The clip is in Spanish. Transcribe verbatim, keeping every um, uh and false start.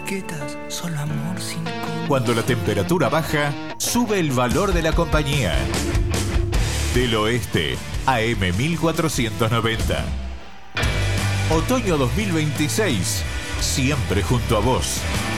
etiquetas, solo amor sin código. Cuando la temperatura baja, sube el valor de la compañía. Del Oeste, A M mil cuatrocientos noventa. Otoño dos mil veintiséis, siempre junto a vos.